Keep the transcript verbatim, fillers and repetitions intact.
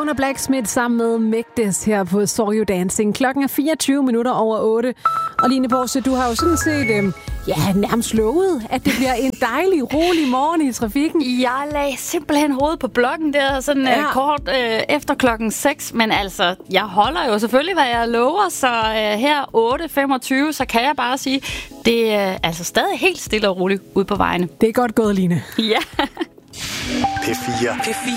Jonah Blacksmith sammen med Mægdes her på Saw You Dancing. Klokken er fireogtyve minutter over otte. Og Line Borse, du har jo sådan set øh, ja, nærmest lovet, at det bliver en dejlig, rolig morgen i trafikken. Jeg lagde simpelthen hovedet på blokken der, sådan ja. øh, kort øh, efter klokken seks. Men altså, jeg holder jo selvfølgelig, hvad jeg lover. Så øh, her otte femogtyve, så kan jeg bare sige, det er øh, altså stadig helt stille og roligt ude på vejene. Det er godt gået, Line. Ja. P fire. P fire.